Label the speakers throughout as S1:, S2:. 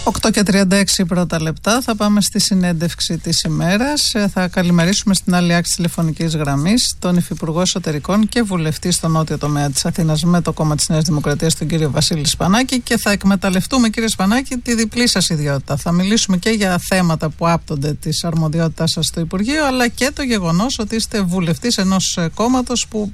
S1: 8:36 πρώτα λεπτά. Θα πάμε στη συνέντευξη της ημέρας. Θα καλημερίσουμε στην άλλη άκρη τηλεφωνικής γραμμής τον Υφυπουργό Εσωτερικών και βουλευτή στο νότιο τομέα της Αθήνας με το κόμμα της Νέας Δημοκρατίας, τον κύριο Βασίλη Σπανάκη, και θα εκμεταλλευτούμε, κύριε Σπανάκη, τη διπλή σας ιδιότητα. Θα μιλήσουμε και για θέματα που άπτονται της αρμοδιότητάς σας στο Υπουργείο, αλλά και το γεγονός ότι είστε βουλευτής ενός κόμματος που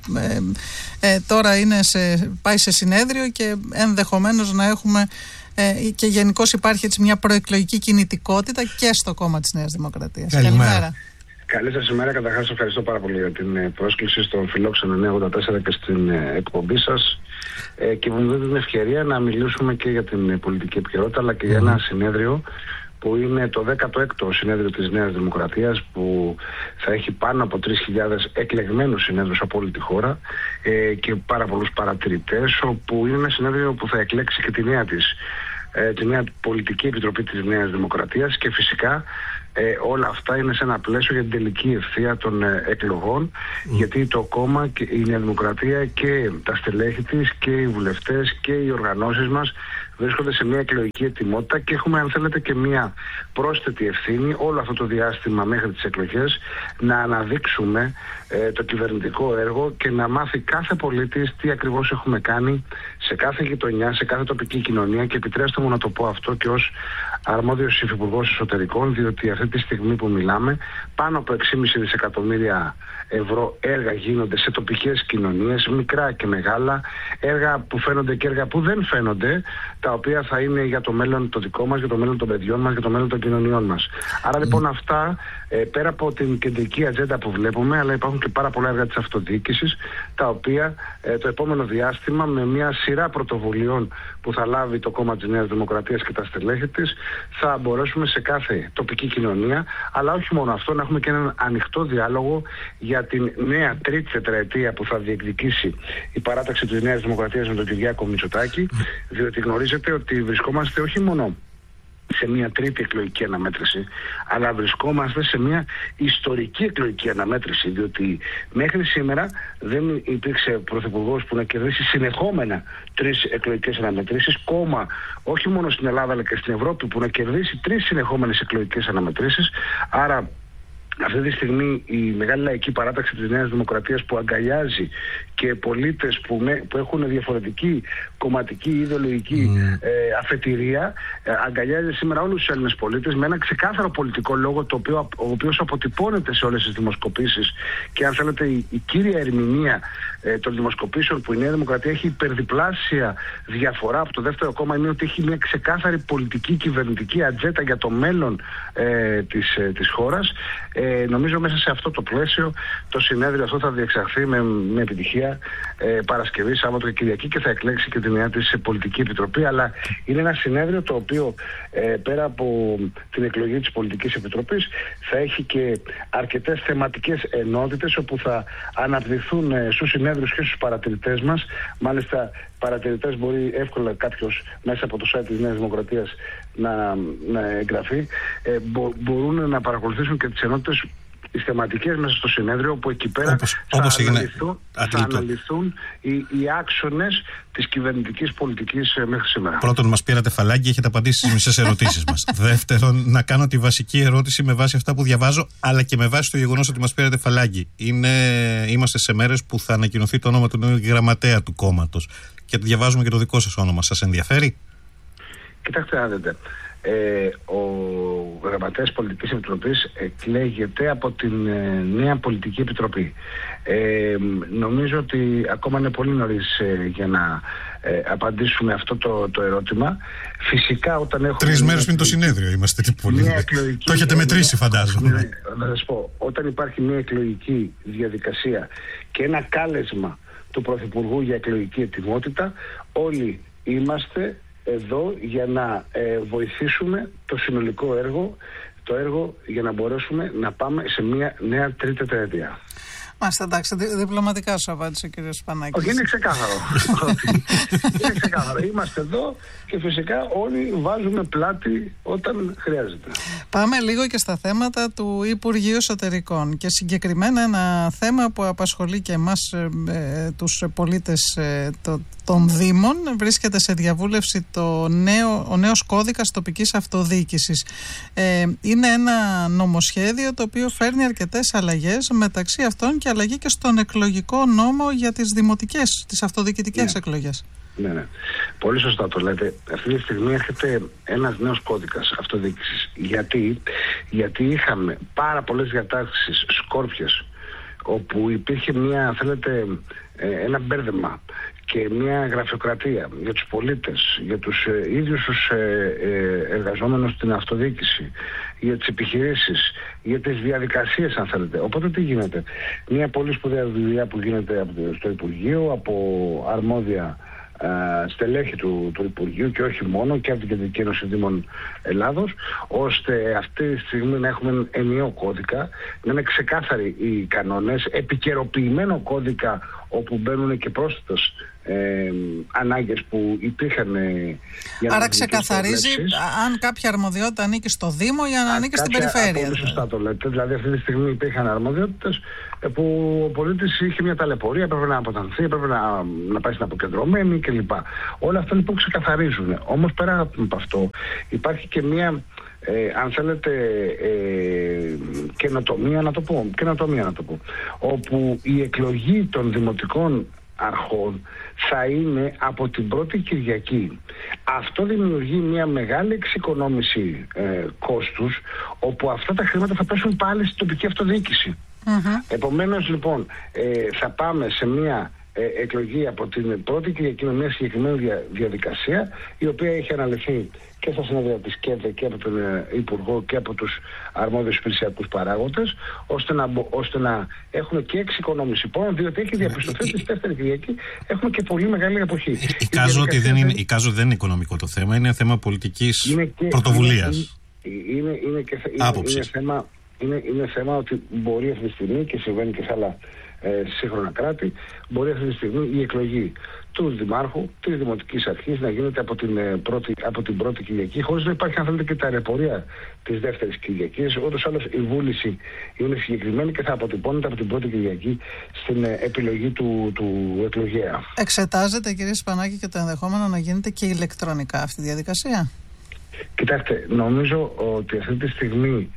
S1: τώρα πάει σε συνέδριο και ενδεχομένως να έχουμε και γενικώς υπάρχει έτσι μια προεκλογική κινητικότητα και στο κόμμα της Νέας Δημοκρατίας. Καλημέρα.
S2: Καλή σας ημέρα. Καταρχάς ευχαριστώ πάρα πολύ για την πρόσκληση στον Φιλόξενο 984 και στην εκπομπή σας, και μου δίνετε την ευκαιρία να μιλήσουμε και για την πολιτική επικαιρότητα, αλλά και για ένα συνέδριο που είναι το 16ο συνέδριο της Νέας Δημοκρατίας, που θα έχει πάνω από 3.000 εκλεγμένους συνέδριους από όλη τη χώρα και πάρα πολλούς παρατηρητές, όπου είναι ένα συνέδριο που θα εκλέξει και τη νέα πολιτική επιτροπή της Νέας Δημοκρατίας, και φυσικά όλα αυτά είναι σε ένα πλαίσιο για την τελική ευθεία των εκλογών, γιατί το κόμμα και η Νέα Δημοκρατία και τα στελέχη της και οι βουλευτές και οι οργανώσεις μας βρίσκονται σε μια εκλογική ετοιμότητα και έχουμε, αν θέλετε, και μια πρόσθετη ευθύνη όλο αυτό το διάστημα μέχρι τις εκλογές να αναδείξουμε το κυβερνητικό έργο και να μάθει κάθε πολίτης τι ακριβώς έχουμε κάνει σε κάθε γειτονιά, σε κάθε τοπική κοινωνία. Και επιτρέψτε μου να το πω αυτό και ως αρμόδιος υφυπουργός εσωτερικών, διότι αυτή τη στιγμή που μιλάμε πάνω από 6,5 δισεκατομμύρια ευρώ έργα γίνονται σε τοπικές κοινωνίες, μικρά και μεγάλα, έργα που φαίνονται και έργα που δεν φαίνονται, τα οποία θα είναι για το μέλλον το δικό μας, για το μέλλον των παιδιών μας, για το μέλλον των κοινωνιών μας. Άρα λοιπόν αυτά, πέρα από την κεντρική ατζέντα που βλέπουμε, αλλά υπάρχουν και πάρα πολλά έργα της αυτοδιοίκησης, τα οποία το επόμενο διάστημα, με μια σειρά πρωτοβουλειών που θα λάβει το κόμμα της Νέας Δημοκρατίας και τα στελέχη της, θα μπορέσουμε σε κάθε τοπική κοινωνία, αλλά όχι μόνο αυτό, να έχουμε και έναν ανοιχτό διάλογο για την νέα τρίτη τετραετία που θα διεκδικήσει η παράταξη της Νέας Δημοκρατίας με τον Κυριάκο Μητσοτάκη, διότι γνωρίζετε ότι βρισκόμαστε όχι μόνο σε μια τρίτη εκλογική αναμέτρηση, αλλά βρισκόμαστε σε μια ιστορική εκλογική αναμέτρηση, διότι μέχρι σήμερα δεν υπήρξε πρωθυπουργός που να κερδίσει συνεχόμενα 3 εκλογικές αναμετρήσεις, κόμμα όχι μόνο στην Ελλάδα αλλά και στην Ευρώπη που να κερδίσει 3 συνεχόμενες εκλογικές αναμετρήσεις. Άρα αυτή τη στιγμή η μεγάλη λαϊκή παράταξη της Νέας Δημοκρατίας, που αγκαλιάζει και πολίτες που έχουν διαφορετική κομματική ή ιδεολογική αφετηρία, αγκαλιάζει σήμερα όλους τους Έλληνες πολίτες με ένα ξεκάθαρο πολιτικό λόγο, ο οποίος αποτυπώνεται σε όλες τις δημοσκοπήσεις, και αν θέλετε η κύρια ερμηνεία των δημοσκοπήσεων που η Νέα Δημοκρατία έχει υπερδιπλάσια διαφορά από το δεύτερο κόμμα είναι ότι έχει μια ξεκάθαρη πολιτική κυβερνητική ατζέντα για το μέλλον της χώρας. Νομίζω μέσα σε αυτό το πλαίσιο το συνέδριο αυτό θα διεξαχθεί με επιτυχία Παρασκευή, Σάββατο και Κυριακή, και θα εκλέξει και τη νέα της πολιτική επιτροπή. Αλλά είναι ένα συνέδριο το οποίο πέρα από την εκλογή της πολιτικής επιτροπής θα έχει και αρκετές θεματικές ενότητες, όπου θα αναπτυχθούν στους συνέδριους και στους παρατηρητές μας. Μάλιστα παρατηρητές μπορεί εύκολα κάποιος μέσα από το site της Νέας Δημοκρατίας να εγγραφεί, μπορούν να παρακολουθήσουν και τις ενότητες, τις θεματικές μέσα στο συνέδριο, όπου εκεί πέρα θα αναλυθούν οι άξονες της κυβερνητικής πολιτικής μέχρι σήμερα.
S3: Πρώτον, μας πήρατε φαλάγγι, έχετε απαντήσει στις μισές ερωτήσεις μας. Δεύτερον, να κάνω τη βασική ερώτηση με βάση αυτά που διαβάζω, αλλά και με βάση το γεγονός ότι μας πήρατε φαλάγγι. Είμαστε σε μέρες που θα ανακοινωθεί το όνομα του νέου γραμματέα του κόμματος και διαβάζουμε και το δικό σας όνομα. Σας ενδιαφέρει?
S2: Κοιτάξτε να δείτε. Ο γραμματέας πολιτικής επιτροπής εκλέγεται από την νέα πολιτική επιτροπή. Νομίζω ότι ακόμα είναι πολύ νωρίς για να απαντήσουμε αυτό το ερώτημα. Φυσικά όταν έχουμε
S3: 3 μέρες πριν το συνέδριο είμαστε, τι πολύ. Το έχετε μετρήσει, φαντάζομαι.
S2: Να σας πω, όταν υπάρχει μια εκλογική διαδικασία και ένα κάλεσμα του Πρωθυπουργού για εκλογική ετοιμότητα, όλοι είμαστε εδώ για να βοηθήσουμε το συνολικό έργο, για να μπορέσουμε να πάμε σε μια νέα τρίτη τετραετία.
S1: Μάλιστα, εντάξει, διπλωματικά σου απάντησε ο κύριος Σπανάκης.
S2: Όχι, είναι ξεκάθαρο. Είναι ξεκάθαρο. Είμαστε εδώ και φυσικά όλοι βάζουμε πλάτη όταν χρειάζεται.
S1: Πάμε λίγο και στα θέματα του Υπουργείου Εσωτερικών και συγκεκριμένα ένα θέμα που απασχολεί και εμάς τους πολίτες των Δήμων. Βρίσκεται σε διαβούλευση ο νέος κώδικας τοπικής αυτοδιοίκησης. Είναι ένα νομοσχέδιο το οποίο φέρνει αρκετές αλλαγές, μεταξύ αυτών και αλλαγή και στον εκλογικό νόμο για τις δημοτικές, τις αυτοδιοικητικές εκλογές.
S2: Ναι. Πολύ σωστά το λέτε. Αυτή τη στιγμή έρχεται ένας νέος κώδικας αυτοδιοίκησης. Γιατί είχαμε πάρα πολλές διατάξεις σκόρπιες, όπου υπήρχε ένα μπέρδεμα και μια γραφειοκρατία για τους πολίτες, για τους ίδιους τους εργαζόμενους στην αυτοδιοίκηση, για τις επιχειρήσεις, για τις διαδικασίες, αν θέλετε. Οπότε τι γίνεται? Μια πολύ σπουδαία δουλειά που γίνεται στο Υπουργείο, από αρμόδια στελέχη του Υπουργείου και όχι μόνο, και από την Κεντρική Ένωση Δήμων Ελλάδος, ώστε αυτή τη στιγμή να έχουμε ενιαίο κώδικα, να είναι ξεκάθαροι οι κανόνες, επικαιροποιημένο κώδικα όπου μπαίνουν και πρόσθετες ανάγκες που υπήρχαν.
S1: Άρα ξεκαθαρίζει αν κάποια αρμοδιότητα ανήκει στο Δήμο ή αν ανήκει στην περιφέρεια.
S2: Πολύ σωστά το λέτε. Δηλαδή αυτή τη στιγμή υπήρχαν αρμοδιότητες που ο πολίτης είχε μια ταλαιπωρία, έπρεπε να αποτανθεί, έπρεπε να πάει στην αποκεντρωμένη κλπ. Όλα αυτά λοιπόν ξεκαθαρίζουν. Όμως πέρα από αυτό υπάρχει και μια αν θέλετε καινοτομία να το πω, όπου η εκλογή των δημοτικών αρχών θα είναι από την πρώτη Κυριακή. Αυτό δημιουργεί μια μεγάλη εξοικονόμηση κόστους, όπου αυτά τα χρήματα θα πέσουν πάλι στην τοπική αυτοδιοίκηση. Επομένως λοιπόν θα πάμε σε μια εκλογή από την πρώτη Κυριακή με μια συγκεκριμένη διαδικασία, η οποία έχει αναλυθεί και στα συνέδρια της ΚΕΔΕ και από τον Υπουργό και από τους αρμόδιους υπηρεσιακούς παράγοντες, ώστε να έχουμε και εξοικονόμηση πόρων, διότι έχει διαπιστωθεί ότι στη δεύτερη Κυριακή έχουμε και πολύ μεγάλη αποχή.
S3: Εικάζω δεν είναι οικονομικό το θέμα, είναι θέμα πολιτικής πρωτοβουλίας.
S2: Είναι θέμα ότι μπορεί αυτή τη στιγμή, και συμβαίνει και σε άλλα σύγχρονα κράτη, μπορεί αυτή τη στιγμή η εκλογή του Δημάρχου, της Δημοτικής Αρχής να γίνεται από την πρώτη Κυριακή, χωρίς να υπάρχει, αν θέλετε, και τα ρεπορία της δεύτερης Κυριακής. Ούτως άλλως η βούληση είναι συγκεκριμένη και θα αποτυπώνεται από την πρώτη Κυριακή στην επιλογή του εκλογέα.
S1: Εξετάζεται, κύριε Σπανάκη, και το ενδεχόμενο να γίνεται και ηλεκτρονικά αυτή η διαδικασία?
S2: Κοιτάξτε, νομίζω ότι αυτή τη στιγμή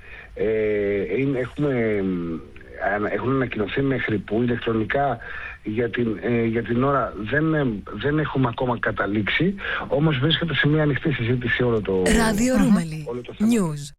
S2: έχουν ανακοινωθεί μέχρι που ηλεκτρονικά για την ώρα δεν έχουμε ακόμα καταλήξει, όμως βρίσκεται σε μια ανοιχτή συζήτηση όλο το
S4: News.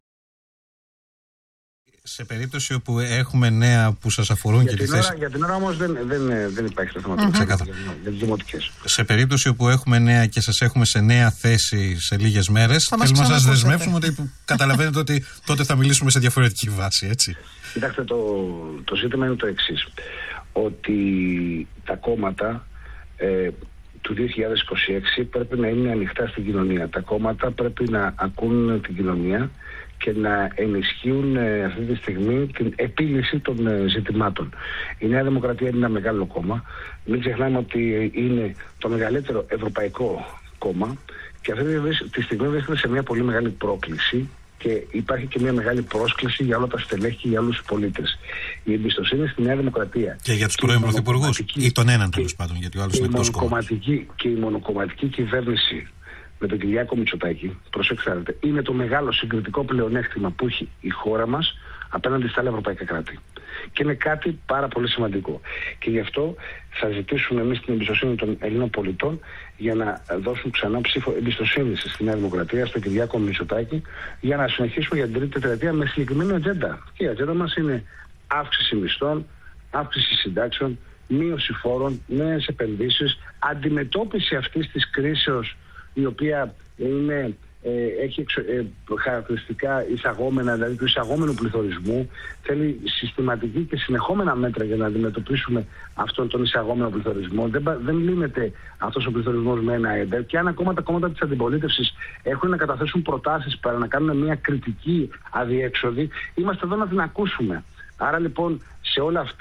S3: Σε περίπτωση όπου έχουμε νέα που σας αφορούν
S2: για την ώρα όμως δεν υπάρχει το θέμα για τις δημοτικές.
S3: Σε περίπτωση όπου έχουμε νέα και σας έχουμε σε νέα θέση σε λίγες μέρες, θέλουμε να σας δεσμεύσουμε ότι καταλαβαίνετε ότι τότε θα μιλήσουμε σε διαφορετική βάση, έτσι.
S2: Κοιτάξτε, το ζήτημα είναι το εξής, ότι τα κόμματα του 2026 πρέπει να είναι ανοιχτά στην κοινωνία. Τα κόμματα πρέπει να ακούν την κοινωνία και να ενισχύουν αυτή τη στιγμή την επίλυση των ζητημάτων. Η Νέα Δημοκρατία είναι ένα μεγάλο κόμμα. Μην ξεχνάμε ότι είναι το μεγαλύτερο ευρωπαϊκό κόμμα και αυτή τη στιγμή βρίσκεται σε μια πολύ μεγάλη πρόκληση και υπάρχει και μια μεγάλη πρόσκληση για όλα τα στελέχη και για όλους τους πολίτες. Η εμπιστοσύνη στη Νέα Δημοκρατία.
S3: Και για τους πρώην πρωθυπουργούς ή τον έναν τέλος πάντων, γιατί ο άλλος είναι εκτός κόμματος.
S2: Και η μονοκομματική κυβέρνηση με τον Κυριάκο Μητσοτάκη, προσέξτε, είναι το μεγάλο συγκριτικό πλεονέκτημα που έχει η χώρα μας απέναντι στα άλλα ευρωπαϊκά κράτη. Και είναι κάτι πάρα πολύ σημαντικό. Και γι' αυτό θα ζητήσουμε εμείς την εμπιστοσύνη των Ελλήνων πολιτών για να δώσουν ξανά ψήφο εμπιστοσύνη στη Νέα Δημοκρατία, στον Κυριάκο Μητσοτάκη, για να συνεχίσουμε για την τρίτη τετραετία με συγκεκριμένη ατζέντα. Και η ατζέντα μας είναι αύξηση μισθών, αύξηση συντάξεων, μείωση φόρων, νέες επενδύσεις, αντιμετώπιση αυτής της κρίσεως, η οποία έχει χαρακτηριστικά εισαγόμενα, δηλαδή του εισαγόμενου πληθωρισμού. Θέλει συστηματική και συνεχόμενα μέτρα για να αντιμετωπίσουμε αυτόν τον εισαγόμενο πληθωρισμό. Δεν λύνεται αυτός ο πληθωρισμός με ένα έντερ. Και αν ακόμα τα κόμματα της αντιπολίτευσης έχουν να καταθέσουν προτάσεις para να κάνουν μια κριτική αδιέξοδη, είμαστε εδώ να την ακούσουμε. Άρα λοιπόν σε όλα αυτά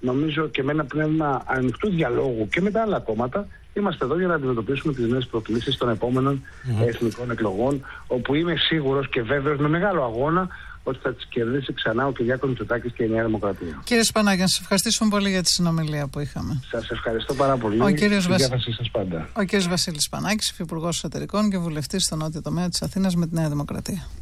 S2: νομίζω και με ένα πνεύμα ανοιχτού διαλόγου και με τα άλλα κόμματα, είμαστε εδώ για να αντιμετωπίσουμε τις νέες προκλήσεις των επόμενων εθνικών εκλογών, όπου είμαι σίγουρος και βέβαιος με μεγάλο αγώνα ότι θα τις κερδίσει ξανά ο Κυριάκος Μητσοτάκης και η Νέα Δημοκρατία.
S1: Κύριε Σπανάκη, να σας ευχαριστήσουμε πολύ για τη συνομιλία που είχαμε.
S2: Σας ευχαριστώ πάρα πολύ. Στη διάθεσή σας πάντα.
S1: Ο κύριος Βασίλης Σπανάκης, Υφυπουργός Εσωτερικών και βουλευτής στο νότιο τομέα της Αθήνας με τη Νέα Δημοκρατία.